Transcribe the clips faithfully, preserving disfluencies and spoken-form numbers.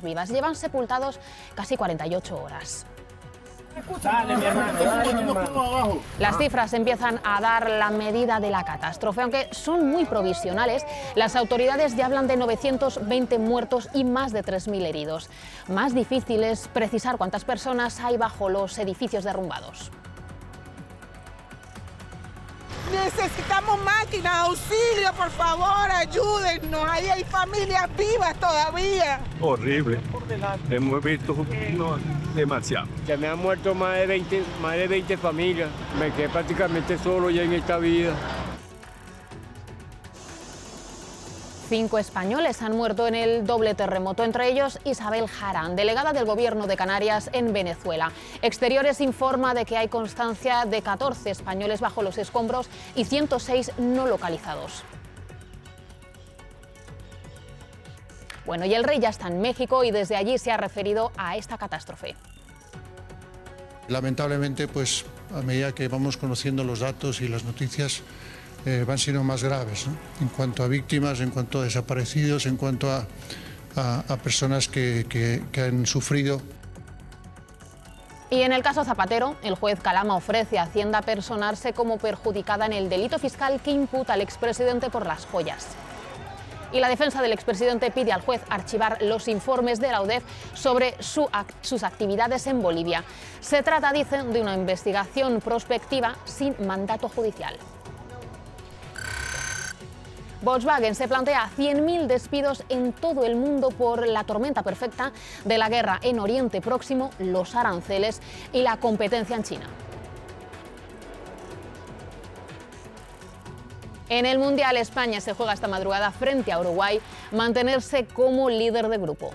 vivas. Llevan sepultados casi cuarenta y ocho horas. Dale, mi hermano, dale, mi hermano. Las cifras empiezan a dar la medida de la catástrofe. Aunque son muy provisionales, las autoridades ya hablan de novecientos veinte muertos y más de tres mil heridos. Más difícil es precisar cuántas personas hay bajo los edificios derrumbados. Necesitamos máquinas, auxilio, por favor, ayúdennos. Ahí hay familias vivas todavía. Horrible. Hemos visto no, demasiado. Se me han muerto más de veinte, más de veinte familias. Me quedé prácticamente solo ya en esta vida. Cinco españoles han muerto en el doble terremoto, entre ellos Isabel Jarán, delegada del Gobierno de Canarias en Venezuela. Exteriores informa de que hay constancia de catorce españoles bajo los escombros y ciento seis no localizados. Bueno, y el rey ya está en México y desde allí se ha referido a esta catástrofe. Lamentablemente, pues a medida que vamos conociendo los datos y las noticias, Eh, van siendo más graves, ¿no? En cuanto a víctimas, en cuanto a desaparecidos, en cuanto a, a, a personas que, que, que han sufrido. Y en el caso Zapatero, el juez Calama ofrece a Hacienda personarse como perjudicada en el delito fiscal que imputa al expresidente por las joyas. Y la defensa del expresidente pide al juez archivar los informes de la U D E F sobre su, sus actividades en Bolivia. Se trata, dicen, de una investigación prospectiva sin mandato judicial. Volkswagen se plantea cien mil despidos en todo el mundo por la tormenta perfecta de la guerra en Oriente Próximo, los aranceles y la competencia en China. En el Mundial, España se juega esta madrugada frente a Uruguay, mantenerse como líder de grupo.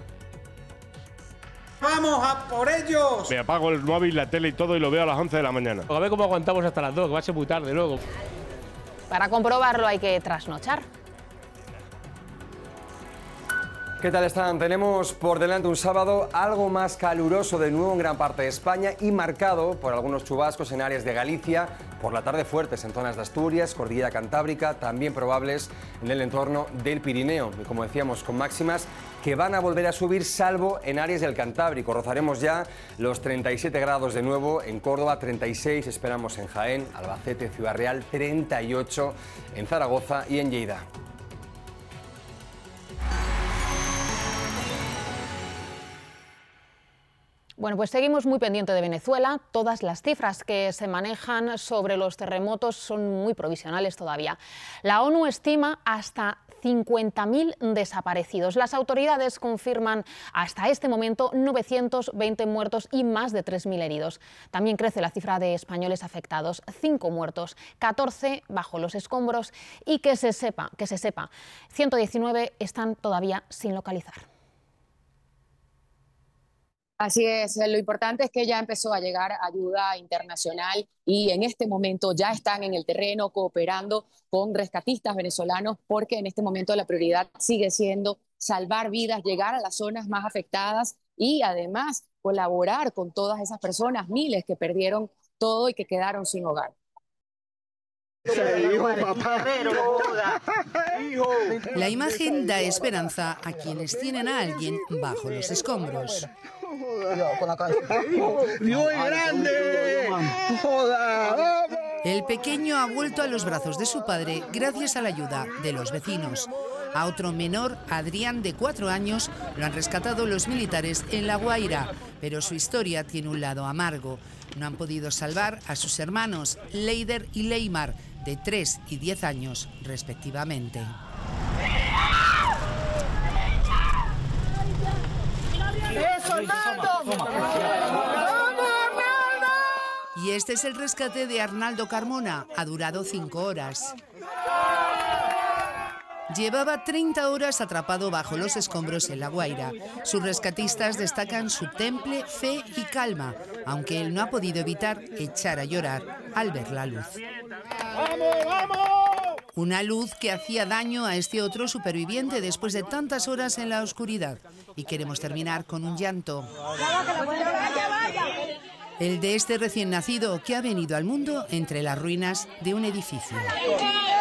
¡Vamos a por ellos! Me apago el móvil, la tele y todo y lo veo a las once de la mañana. A ver cómo aguantamos hasta las dos, que va a ser muy tarde luego. Para comprobarlo hay que trasnochar. ¿Qué tal están? Tenemos por delante un sábado algo más caluroso de nuevo en gran parte de España y marcado por algunos chubascos en áreas de Galicia, por la tarde fuertes en zonas de Asturias, Cordillera Cantábrica, también probables en el entorno del Pirineo. Y como decíamos, con máximas que van a volver a subir salvo en áreas del Cantábrico. Rozaremos ya los treinta y siete grados de nuevo en Córdoba, treinta y seis esperamos en Jaén, Albacete, Ciudad Real, treinta y ocho en Zaragoza y en Lleida. Bueno, pues seguimos muy pendiente de Venezuela. Todas las cifras que se manejan sobre los terremotos son muy provisionales todavía. La ONU estima hasta cincuenta mil desaparecidos. Las autoridades confirman hasta este momento novecientos veinte muertos y más de tres mil heridos. También crece la cifra de españoles afectados, cinco muertos, catorce bajo los escombros y que se sepa, que se sepa, ciento diecinueve están todavía sin localizar. Así es, lo importante es que ya empezó a llegar ayuda internacional y en este momento ya están en el terreno cooperando con rescatistas venezolanos porque en este momento la prioridad sigue siendo salvar vidas, llegar a las zonas más afectadas y además colaborar con todas esas personas, miles que perdieron todo y que quedaron sin hogar. La imagen da esperanza a quienes tienen a alguien bajo los escombros. ¡Dios es grande! ¡Joda! El pequeño ha vuelto a los brazos de su padre gracias a la ayuda de los vecinos. A otro menor, Adrián, de cuatro años, lo han rescatado los militares en La Guaira, pero su historia tiene un lado amargo. No han podido salvar a sus hermanos, Leider y Leymar, de tres y diez años, respectivamente. ¡Eso, Arnaldo! Y este es el rescate de Arnaldo Carmona. Ha durado cinco horas. Llevaba treinta horas atrapado bajo los escombros en La Guaira. Sus rescatistas destacan su temple, fe y calma, aunque él no ha podido evitar echar a llorar al ver la luz. ¡Vamos, vamos! Una luz que hacía daño a este otro superviviente después de tantas horas en la oscuridad. Y queremos terminar con un llanto. El de este recién nacido que ha venido al mundo entre las ruinas de un edificio.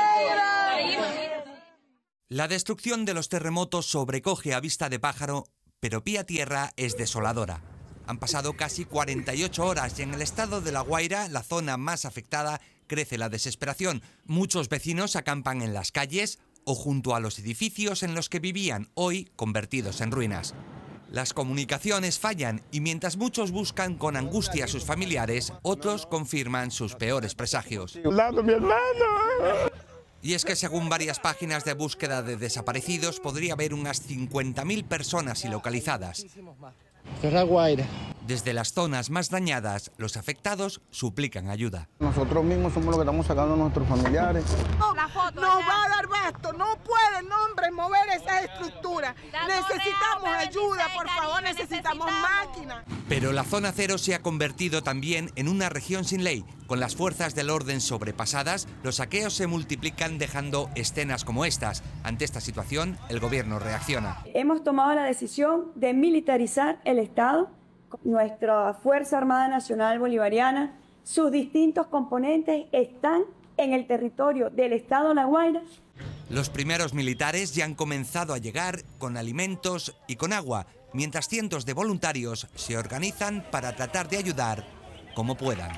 La destrucción de los terremotos sobrecoge a vista de pájaro, pero pie a tierra es desoladora. Han pasado casi cuarenta y ocho horas y en el estado de La Guaira, la zona más afectada, crece la desesperación. Muchos vecinos acampan en las calles o junto a los edificios en los que vivían, hoy convertidos en ruinas. Las comunicaciones fallan y mientras muchos buscan con angustia a sus familiares, otros confirman sus peores presagios. ¡Mi hermano! Y es que según varias páginas de búsqueda de desaparecidos, podría haber unas cincuenta mil personas ilocalizadas. La Guaira. Desde las zonas más dañadas, los afectados suplican ayuda. Nosotros mismos somos los que estamos sacando a nuestros familiares. No, nos va a dar basto, no puede el hombre mover esa estructura. Necesitamos ayuda, por favor, necesitamos máquinas. Pero la zona cero se ha convertido también en una región sin ley. Con las fuerzas del orden sobrepasadas, los saqueos se multiplican dejando escenas como estas. Ante esta situación, el gobierno reacciona. Hemos tomado la decisión de militarizar el Estado. Nuestra Fuerza Armada Nacional Bolivariana, sus distintos componentes están en el territorio del Estado La Guaira. Los primeros militares ya han comenzado a llegar con alimentos y con agua, mientras cientos de voluntarios se organizan para tratar de ayudar como puedan.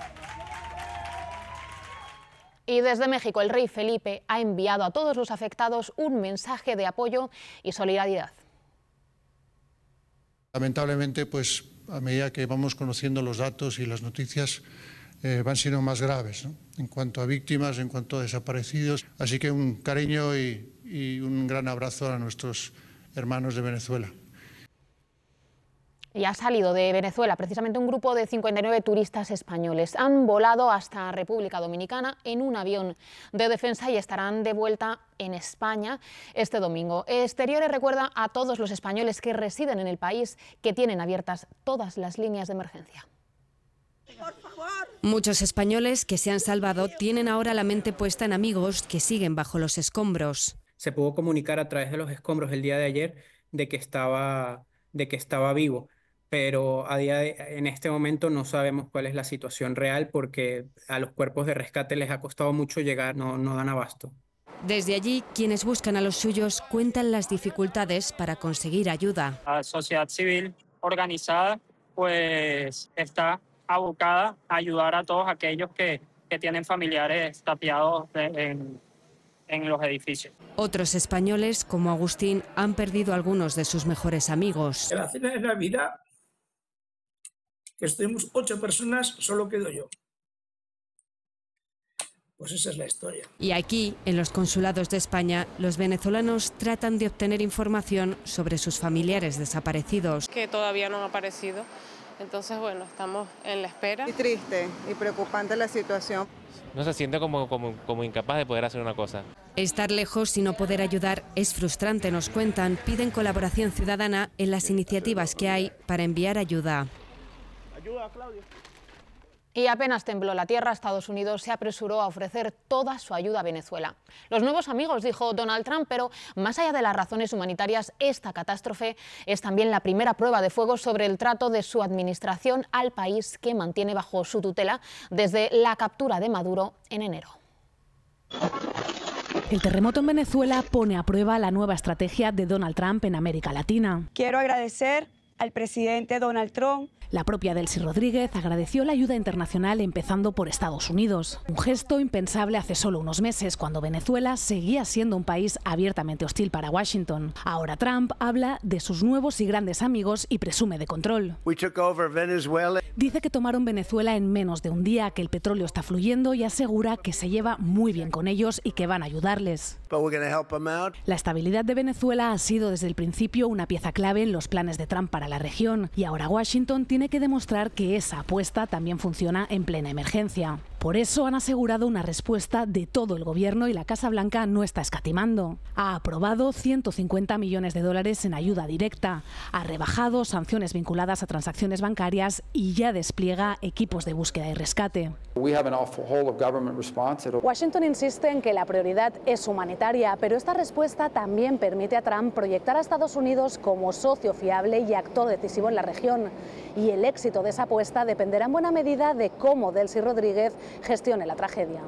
Y desde México, el rey Felipe ha enviado a todos los afectados un mensaje de apoyo y solidaridad. Lamentablemente, pues a medida que vamos conociendo los datos y las noticias, eh, van siendo más graves, ¿no? En cuanto a víctimas, en cuanto a desaparecidos. Así que un cariño y, y un gran abrazo a nuestros hermanos de Venezuela. Y ha salido de Venezuela precisamente un grupo de cincuenta y nueve turistas españoles. Han volado hasta República Dominicana en un avión de defensa y estarán de vuelta en España este domingo. Exteriores recuerda a todos los españoles que residen en el país que tienen abiertas todas las líneas de emergencia. Muchos españoles que se han salvado tienen ahora la mente puesta en amigos que siguen bajo los escombros. Se pudo comunicar a través de los escombros el día de ayer de que estaba, de que estaba vivo. Pero a día de, en este momento no sabemos cuál es la situación real porque a los cuerpos de rescate les ha costado mucho llegar, no, no dan abasto. Desde allí, quienes buscan a los suyos cuentan las dificultades para conseguir ayuda. La sociedad civil organizada pues está abocada a ayudar a todos aquellos que, que tienen familiares tapiados en, en los edificios. Otros españoles, como Agustín, han perdido algunos de sus mejores amigos. En la cena de Navidad, que estuvimos ocho personas, solo quedo yo. Pues esa es la historia. Y aquí, en los consulados de España, los venezolanos tratan de obtener información sobre sus familiares desaparecidos. Que todavía no han aparecido, entonces bueno, estamos en la espera. Y triste y preocupante la situación. No se siente como, como, como incapaz de poder hacer una cosa. Estar lejos y no poder ayudar es frustrante, nos cuentan. Piden colaboración ciudadana en las iniciativas que hay para enviar ayuda. Y apenas tembló la tierra, Estados Unidos se apresuró a ofrecer toda su ayuda a Venezuela. Los nuevos amigos, dijo Donald Trump, pero más allá de las razones humanitarias, esta catástrofe es también la primera prueba de fuego sobre el trato de su administración al país que mantiene bajo su tutela desde la captura de Maduro en enero. El terremoto en Venezuela pone a prueba la nueva estrategia de Donald Trump en América Latina. Quiero agradecer al presidente Donald Trump. La propia Delcy Rodríguez agradeció la ayuda internacional empezando por Estados Unidos. Un gesto impensable hace solo unos meses, cuando Venezuela seguía siendo un país abiertamente hostil para Washington. Ahora Trump habla de sus nuevos y grandes amigos y presume de control. We took over Venezuela. Dice que tomaron Venezuela en menos de un día, que el petróleo está fluyendo y asegura que se lleva muy bien con ellos y que van a ayudarles. But we're going to help them out. La estabilidad de Venezuela ha sido desde el principio una pieza clave en los planes de Trump para la región y ahora Washington tiene que demostrar que esa apuesta también funciona en plena emergencia. Por eso han asegurado una respuesta de todo el gobierno y la Casa Blanca no está escatimando. Ha aprobado ciento cincuenta millones de dólares en ayuda directa, ha rebajado sanciones vinculadas a transacciones bancarias y ya despliega equipos de búsqueda y rescate. Washington insiste en que la prioridad es humanitaria, pero esta respuesta también permite a Trump proyectar a Estados Unidos como socio fiable y actor decisivo en la región. Y el éxito de esa apuesta dependerá en buena medida de cómo Delcy Rodríguez gestione la tragedia.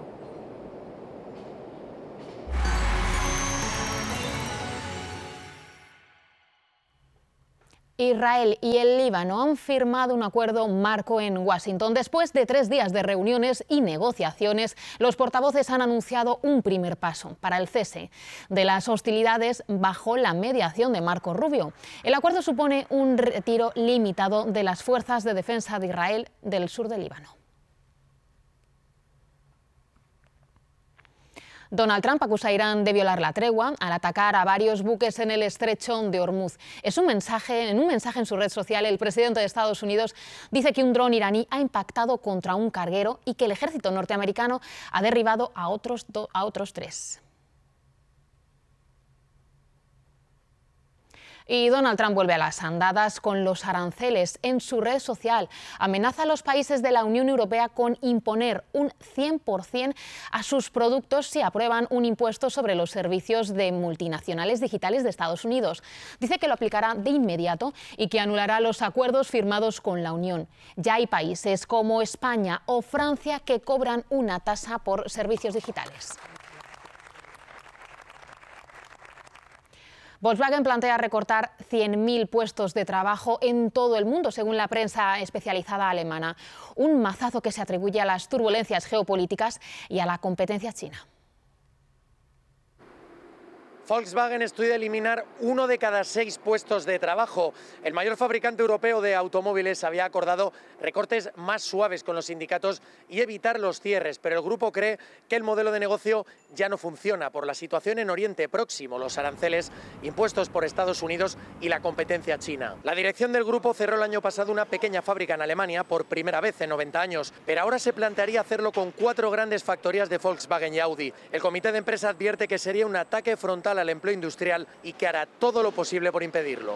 Israel y el Líbano han firmado un acuerdo marco en Washington. Después de tres días de reuniones y negociaciones, los portavoces han anunciado un primer paso para el cese de las hostilidades bajo la mediación de Marco Rubio. El acuerdo supone un retiro limitado de las fuerzas de defensa de Israel del sur del Líbano. Donald Trump acusa a Irán de violar la tregua al atacar a varios buques en el estrecho de Hormuz. Es un mensaje, en un mensaje en su red social, el presidente de Estados Unidos dice que un dron iraní ha impactado contra un carguero y que el ejército norteamericano ha derribado a otros, do, a otros tres. Y Donald Trump vuelve a las andadas con los aranceles. En su red social amenaza a los países de la Unión Europea con imponer un cien por cien a sus productos si aprueban un impuesto sobre los servicios de multinacionales digitales de Estados Unidos. Dice que lo aplicará de inmediato y que anulará los acuerdos firmados con la Unión. Ya hay países como España o Francia que cobran una tasa por servicios digitales. Volkswagen plantea recortar cien mil puestos de trabajo en todo el mundo, según la prensa especializada alemana. Un mazazo que se atribuye a las turbulencias geopolíticas y a la competencia china. Volkswagen estudia eliminar uno de cada seis puestos de trabajo. El mayor fabricante europeo de automóviles había acordado recortes más suaves con los sindicatos y evitar los cierres, pero el grupo cree que el modelo de negocio ya no funciona por la situación en Oriente Próximo, los aranceles impuestos por Estados Unidos y la competencia china. La dirección del grupo cerró el año pasado una pequeña fábrica en Alemania por primera vez en noventa años, pero ahora se plantearía hacerlo con cuatro grandes factorías de Volkswagen y Audi. El comité de empresa advierte que sería un ataque frontal al empleo industrial y que hará todo lo posible por impedirlo.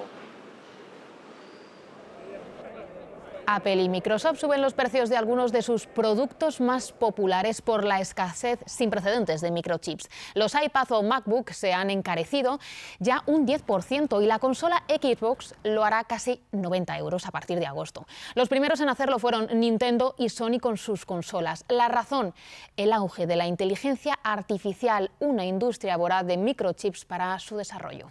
Apple y Microsoft suben los precios de algunos de sus productos más populares por la escasez sin precedentes de microchips. Los iPad o MacBook se han encarecido ya un diez por ciento y la consola Xbox lo hará casi noventa euros a partir de agosto. Los primeros en hacerlo fueron Nintendo y Sony con sus consolas. La razón, el auge de la inteligencia artificial, una industria voraz de microchips para su desarrollo.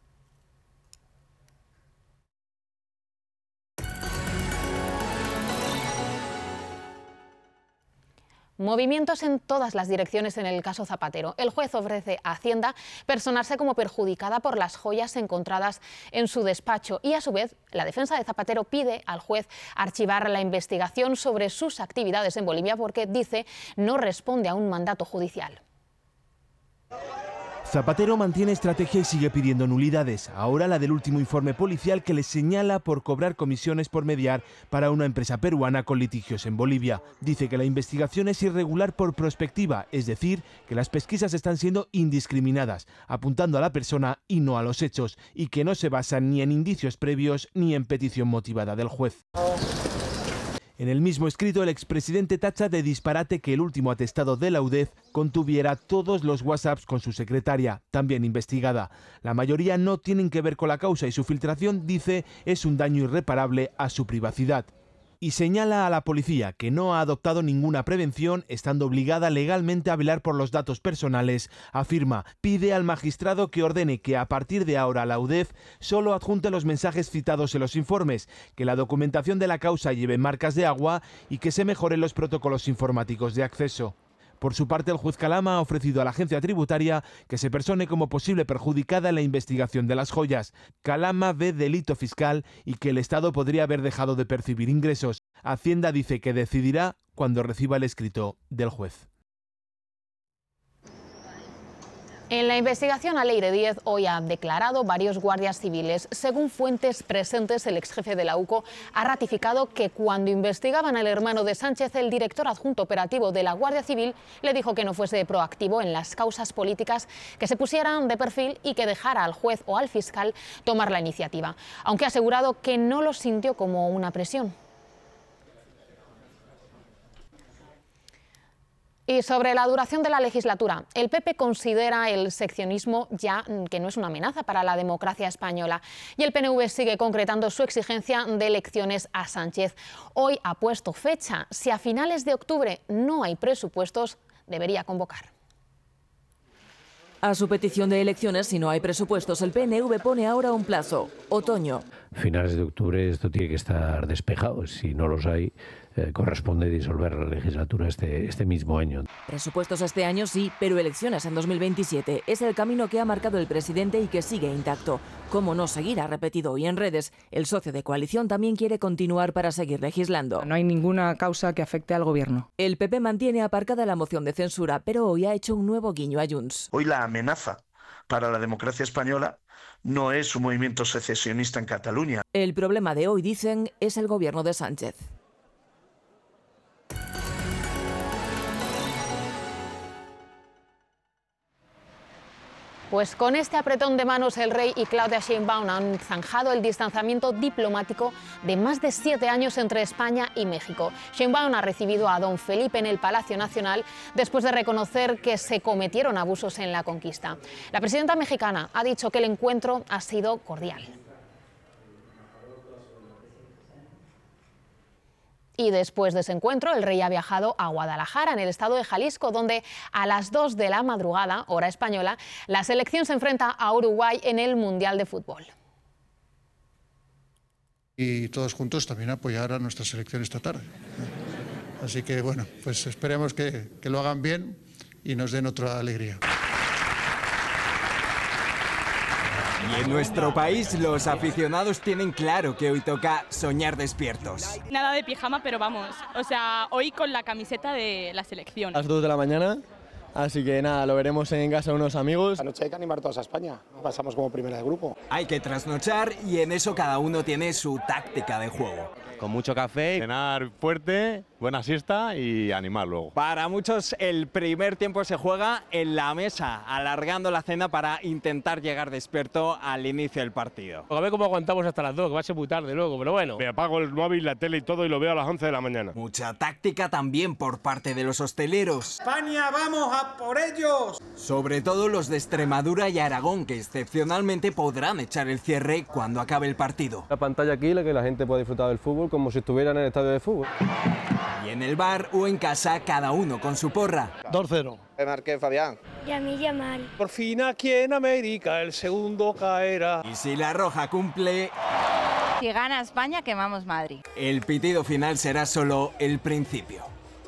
Movimientos en todas las direcciones en el caso Zapatero. El juez ofrece a Hacienda personarse como perjudicada por las joyas encontradas en su despacho y, a su vez, la defensa de Zapatero pide al juez archivar la investigación sobre sus actividades en Bolivia porque, dice, no responde a un mandato judicial. Zapatero mantiene estrategia y sigue pidiendo nulidades. Ahora la del último informe policial que le señala por cobrar comisiones por mediar para una empresa peruana con litigios en Bolivia. Dice que la investigación es irregular por prospectiva, es decir, que las pesquisas están siendo indiscriminadas, apuntando a la persona y no a los hechos, y que no se basan ni en indicios previos ni en petición motivada del juez. En el mismo escrito, el expresidente tacha de disparate que el último atestado de la U D E F contuviera todos los WhatsApps con su secretaria, también investigada. La mayoría no tienen que ver con la causa y su filtración, dice, es un daño irreparable a su privacidad. Y señala a la policía que no ha adoptado ninguna prevención, estando obligada legalmente a velar por los datos personales. Afirma, pide al magistrado que ordene que a partir de ahora la U D E F solo adjunte los mensajes citados en los informes, que la documentación de la causa lleve marcas de agua y que se mejoren los protocolos informáticos de acceso. Por su parte, el juez Calama ha ofrecido a la agencia tributaria que se persone como posible perjudicada en la investigación de las joyas. Calama ve delito fiscal y que el Estado podría haber dejado de percibir ingresos. Hacienda dice que decidirá cuando reciba el escrito del juez. En la investigación a Leire Díez hoy ha declarado varios guardias civiles. Según fuentes presentes, el exjefe de la U C O ha ratificado que cuando investigaban al hermano de Sánchez, el director adjunto operativo de la Guardia Civil le dijo que no fuese proactivo en las causas políticas, que se pusieran de perfil y que dejara al juez o al fiscal tomar la iniciativa, aunque ha asegurado que no lo sintió como una presión. Y sobre la duración de la legislatura, el P P considera el seccionismo ya que no es una amenaza para la democracia española y el P N V sigue concretando su exigencia de elecciones a Sánchez. Hoy ha puesto fecha. Si a finales de octubre no hay presupuestos, debería convocar. A su petición de elecciones, si no hay presupuestos, el P N V pone ahora un plazo, otoño. Finales de octubre esto tiene que estar despejado. Si no los hay, eh, corresponde disolver la legislatura este, este mismo año. Presupuestos este año sí, pero elecciones en dos mil veintisiete. Es el camino que ha marcado el presidente y que sigue intacto. ¿Cómo no seguir? Ha repetido hoy en redes. El socio de coalición también quiere continuar para seguir legislando. No hay ninguna causa que afecte al gobierno. El P P mantiene aparcada la moción de censura, pero hoy ha hecho un nuevo guiño a Junts. Hoy la amenaza para la democracia española no es un movimiento secesionista en Cataluña. El problema de hoy, dicen, es el gobierno de Sánchez. Pues con este apretón de manos el rey y Claudia Sheinbaum han zanjado el distanciamiento diplomático de más de siete años entre España y México. Sheinbaum ha recibido a don Felipe en el Palacio Nacional después de reconocer que se cometieron abusos en la conquista. La presidenta mexicana ha dicho que el encuentro ha sido cordial. Y después de ese encuentro, el rey ha viajado a Guadalajara, en el estado de Jalisco, donde a las dos de la madrugada, hora española, la selección se enfrenta a Uruguay en el Mundial de Fútbol. Y todos juntos también apoyar a nuestra selección esta tarde. Así que, bueno, pues esperemos que, que lo hagan bien y nos den otra alegría. Y en nuestro país los aficionados tienen claro que hoy toca soñar despiertos. Nada de pijama, pero vamos, o sea, hoy con la camiseta de la selección. A las dos de la mañana, así que nada, lo veremos en casa de unos amigos. Anoche hay que animar todos a España, pasamos como primera de grupo. Hay que trasnochar y en eso cada uno tiene su táctica de juego. Con mucho café, cenar fuerte, buena siesta y animar luego. Para muchos el primer tiempo se juega en la mesa, alargando la cena para intentar llegar despierto al inicio del partido. A ver cómo aguantamos hasta las dos, que va a ser muy tarde luego, pero bueno. Me apago el móvil, la tele y todo y lo veo a las once de la mañana. Mucha táctica también por parte de los hosteleros. ¡España, vamos a por ellos! Sobre todo los de Extremadura y Aragón, que excepcionalmente podrán echar el cierre cuando acabe el partido. La pantalla aquí, la que la gente puede disfrutar del fútbol como si estuvieran en el estadio de fútbol. Y en el bar o en casa, cada uno con su porra. dos cero. Me marqué Fabián. Yamil Yamal. Por fin aquí en América el segundo caerá. Y si la roja cumple... Si gana España, quemamos Madrid. El pitido final será solo el principio.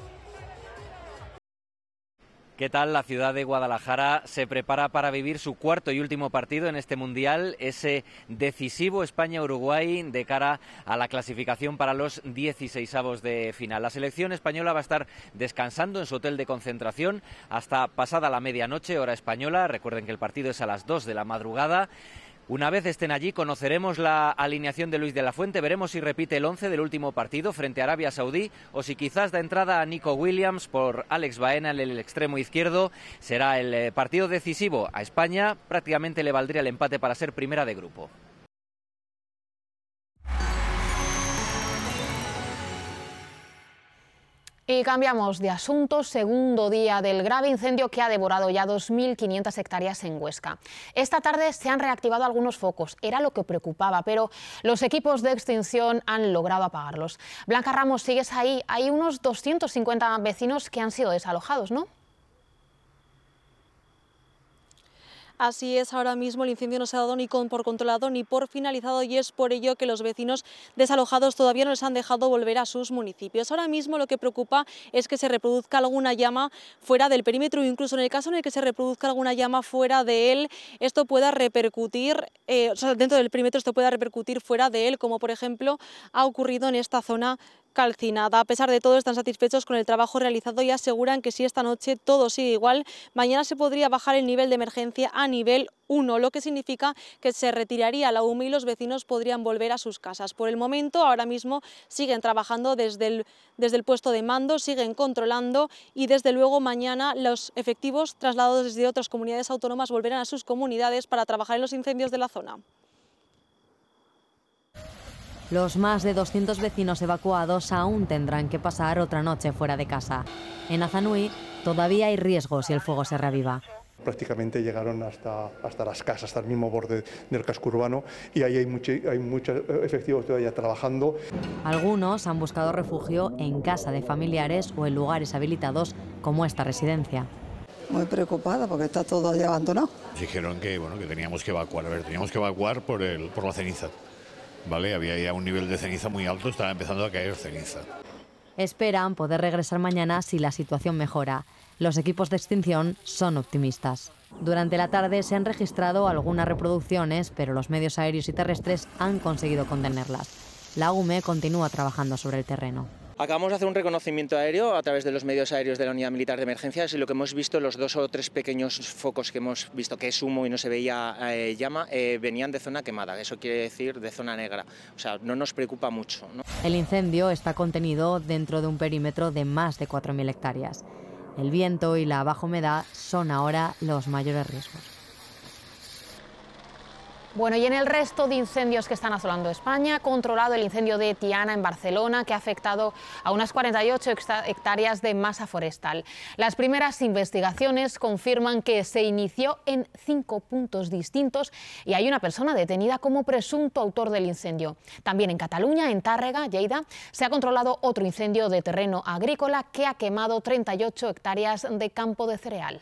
¿Qué tal? La ciudad de Guadalajara se prepara para vivir su cuarto y último partido en este Mundial, ese decisivo España-Uruguay de cara a la clasificación para los dieciseisavos de final. La selección española va a estar descansando en su hotel de concentración hasta pasada la medianoche, hora española. Recuerden que el partido es a las dos de la madrugada. Una vez estén allí conoceremos la alineación de Luis de la Fuente, veremos si repite el once del último partido frente a Arabia Saudí o si quizás da entrada a Nico Williams por Alex Baena en el extremo izquierdo. Será el partido decisivo a España, prácticamente le valdría el empate para ser primera de grupo. Y cambiamos de asunto, segundo día del grave incendio que ha devorado ya dos mil quinientas hectáreas en Huesca. Esta tarde se han reactivado algunos focos, era lo que preocupaba, pero los equipos de extinción han logrado apagarlos. Blanca Ramos, ¿sigues ahí? Hay unos doscientos cincuenta vecinos que han sido desalojados, ¿no? Así es, ahora mismo el incendio no se ha dado ni con, por controlado ni por finalizado y es por ello que los vecinos desalojados todavía no les han dejado volver a sus municipios. Ahora mismo lo que preocupa es que se reproduzca alguna llama fuera del perímetro, incluso en el caso en el que se reproduzca alguna llama fuera de él, esto pueda repercutir, eh, o sea, dentro del perímetro esto pueda repercutir fuera de él, como por ejemplo ha ocurrido en esta zona calcinada. A pesar de todo, están satisfechos con el trabajo realizado y aseguran que si esta noche todo sigue igual, mañana se podría bajar el nivel de emergencia a nivel uno, lo que significa que se retiraría la humo y los vecinos podrían volver a sus casas. Por el momento, ahora mismo siguen trabajando desde el, desde el puesto de mando, siguen controlando y desde luego mañana los efectivos trasladados desde otras comunidades autónomas volverán a sus comunidades para trabajar en los incendios de la zona. Los más de doscientos vecinos evacuados aún tendrán que pasar otra noche fuera de casa. En Azanui todavía hay riesgo si el fuego se reaviva. Prácticamente llegaron hasta, hasta las casas, hasta el mismo borde del casco urbano y ahí hay muchos hay muchos efectivos todavía trabajando. Algunos han buscado refugio en casa de familiares o en lugares habilitados como esta residencia. Muy preocupada porque está todo ya abandonado. Dijeron que, bueno, que teníamos que evacuar, a ver, teníamos que evacuar por, el, por la ceniza. ¿Vale? Había ya un nivel de ceniza muy alto, estaba empezando a caer ceniza. Esperan poder regresar mañana si la situación mejora. Los equipos de extinción son optimistas. Durante la tarde se han registrado algunas reproducciones, pero los medios aéreos y terrestres han conseguido contenerlas. La U M E continúa trabajando sobre el terreno. Acabamos de hacer un reconocimiento aéreo a través de los medios aéreos de la Unidad Militar de Emergencias y lo que hemos visto, los dos o tres pequeños focos que hemos visto, que es humo y no se veía eh, llama, eh, venían de zona quemada, eso quiere decir de zona negra. O sea, no nos preocupa mucho, ¿no? El incendio está contenido dentro de un perímetro de más de cuatro mil hectáreas. El viento y la baja humedad son ahora los mayores riesgos. Bueno, y en el resto de incendios que están asolando España, controlado el incendio de Tiana en Barcelona, que ha afectado a unas cuarenta y ocho hectáreas de masa forestal. Las primeras investigaciones confirman que se inició en cinco puntos distintos y hay una persona detenida como presunto autor del incendio. También en Cataluña, en Tàrrega, Lleida, se ha controlado otro incendio de terreno agrícola que ha quemado treinta y ocho hectáreas de campo de cereal.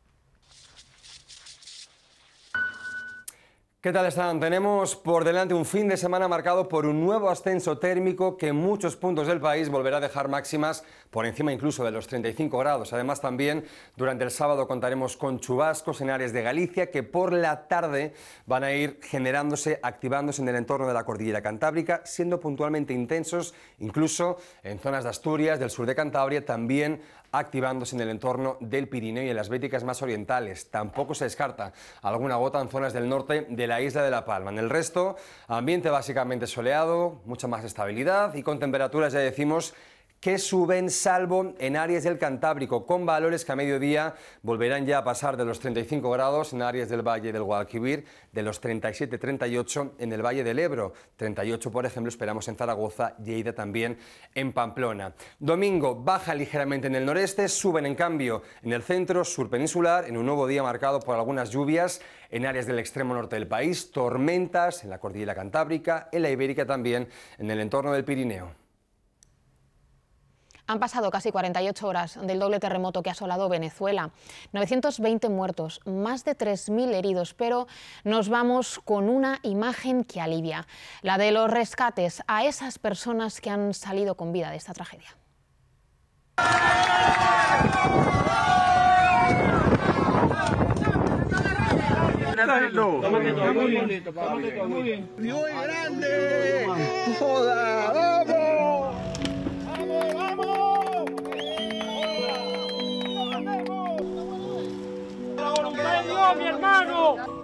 ¿Qué tal están? Tenemos por delante un fin de semana marcado por un nuevo ascenso térmico que en muchos puntos del país volverá a dejar máximas por encima incluso de los treinta y cinco grados. Además, también durante el sábado contaremos con chubascos en áreas de Galicia que por la tarde van a ir generándose, activándose en el entorno de la cordillera cantábrica, siendo puntualmente intensos incluso en zonas de Asturias, del sur de Cantabria, también activándose en el entorno del Pirineo y en las Béticas más orientales. Tampoco se descarta alguna gota en zonas del norte de la isla de La Palma. En el resto, ambiente básicamente soleado, mucha más estabilidad y con temperaturas, ya decimos, que suben salvo en áreas del Cantábrico, con valores que a mediodía volverán ya a pasar de los treinta y cinco grados en áreas del Valle del Guadalquivir, de los treinta y siete a treinta y ocho en el Valle del Ebro, treinta y ocho por ejemplo esperamos en Zaragoza, Lleida también en Pamplona. Domingo baja ligeramente en el noreste, suben en cambio en el centro, sur peninsular, en un nuevo día marcado por algunas lluvias en áreas del extremo norte del país, tormentas en la cordillera Cantábrica, en la Ibérica también, en el entorno del Pirineo. Han pasado casi cuarenta y ocho horas del doble terremoto que ha asolado Venezuela. novecientos veinte muertos, más de tres mil heridos, pero nos vamos con una imagen que alivia, la de los rescates a esas personas que han salido con vida de esta tragedia. ¡Dios es grande! ¡Joda! ¡Vamos! ¡Mi hermano!